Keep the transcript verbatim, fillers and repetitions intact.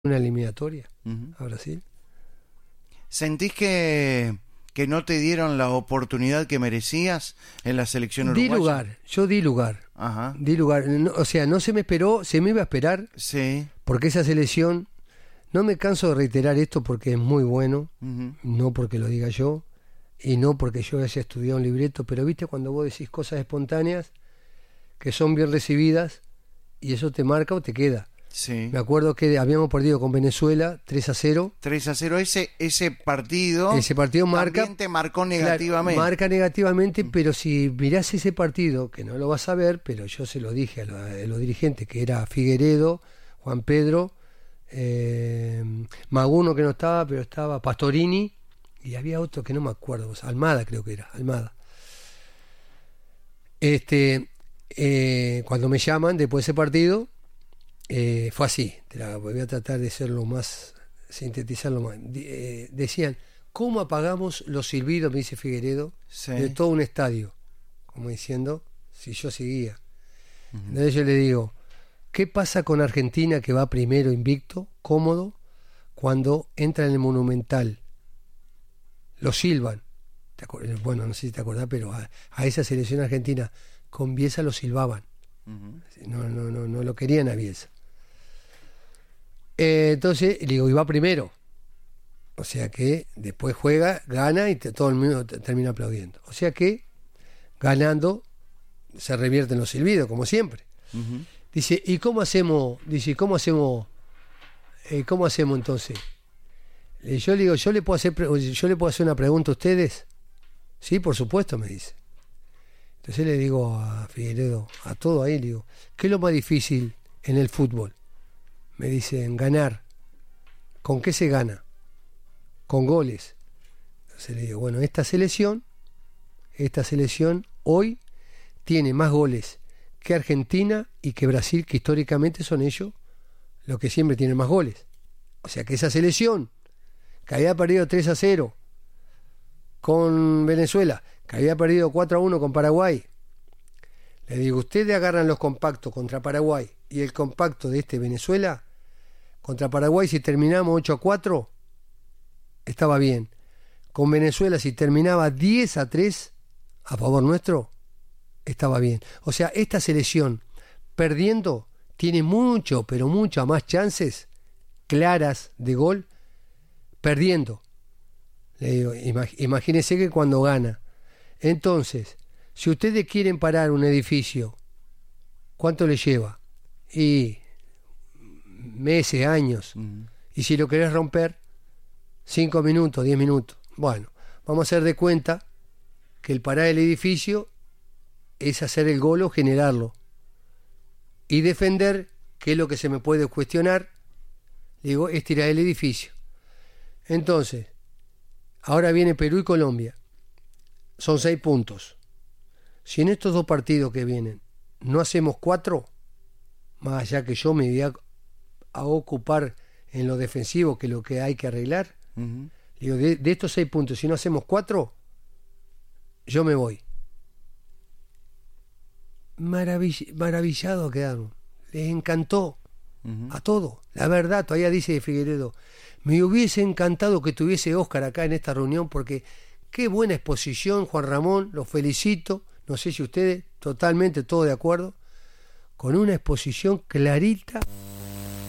una eliminatoria Uh-huh. a Brasil. ¿Sentís que, que no te dieron la oportunidad que merecías en la selección Di uruguaya? lugar, yo di lugar. Ajá. Di lugar. No, o sea, no se me esperó, se me iba a esperar, Sí. porque esa selección, no me canso de reiterar esto porque es muy bueno, Uh-huh. no porque lo diga yo, y no porque yo haya estudiado un libreto, pero viste cuando vos decís cosas espontáneas que son bien recibidas, y eso te marca o te queda. Sí. Me acuerdo que habíamos perdido con Venezuela tres a cero. tres a cero, ese, ese partido, Ese partido marca, también te marcó claro, negativamente. marca negativamente, pero si mirás ese partido, que no lo vas a ver, pero yo se lo dije a los, a los dirigentes, que era Figueredo, Juan Pedro, eh, Maguno, que no estaba, pero estaba Pastorini, y había otro que no me acuerdo, Almada creo que era, Almada. Este, eh, cuando me llaman después de ese partido, eh, fue así, te la voy a tratar de ser lo más, sintetizarlo más. De, eh, decían, ¿cómo apagamos los silbidos, me dice Figueredo, Sí. de todo un estadio? Como diciendo, si yo seguía. Uh-huh. Entonces yo le digo, ¿qué pasa con Argentina, que va primero invicto, cómodo, cuando entra en el Monumental? Lo silban. ¿Te acuerdas? Bueno, no sé si te acordás, pero a, a esa selección argentina con Bielsa lo silbaban. Uh-huh. No, no, no, no lo querían a Bielsa. Eh, entonces, le digo, y va primero. O sea que después juega, gana y te, todo el mundo te, termina aplaudiendo. O sea que, ganando, se revierten los silbidos, como siempre. Uh-huh. Dice, ¿y cómo hacemos? Dice, ¿cómo hacemos? Eh, ¿Cómo hacemos entonces? Eh, yo le digo, ¿yo le puedo hacer yo le puedo hacer una pregunta a ustedes? Sí, por supuesto, me dice. Entonces le digo a Figueredo, a todo ahí, le digo, ¿qué es lo más difícil en el fútbol? Me dicen, ganar. ¿Con qué se gana? Con goles. Entonces le digo, bueno, esta selección, esta selección hoy tiene más goles que Argentina y que Brasil, que históricamente son ellos los que siempre tienen más goles. O sea que esa selección, que había perdido tres a cero con Venezuela, que había perdido cuatro a uno con Paraguay, le digo, ustedes agarran los compactos contra Paraguay y el compacto de este Venezuela contra Paraguay, si terminamos ocho a cuatro, estaba bien. Con Venezuela, si terminaba diez a tres a favor nuestro, estaba bien. O sea, esta selección perdiendo tiene mucho, pero muchas más chances claras de gol perdiendo. Le digo, imag- imagínense que cuando gana. Entonces, si ustedes quieren parar un edificio, ¿cuánto le lleva? Y meses, años. Uh-huh. Y si lo querés romper, cinco minutos, diez minutos. Bueno, vamos a hacer de cuenta que el parar el edificio es hacer el gol o generarlo. Y defender, que es lo que se me puede cuestionar, digo, es tirar el edificio. Entonces, ahora viene Perú y Colombia. Son seis puntos. Si en estos dos partidos que vienen no hacemos cuatro, más allá que yo me voy a, a ocupar en lo defensivo, que es lo que hay que arreglar, Uh-huh. digo, de, de estos seis puntos, si no hacemos cuatro, yo me voy. Maravill- maravillado quedaron. Les encantó. Uh-huh. A todo. La verdad, todavía dice Figueredo, me hubiese encantado que tuviese Óscar acá en esta reunión, porque qué buena exposición, Juan Ramón, los felicito. No sé si ustedes, totalmente todos de acuerdo, con una exposición clarita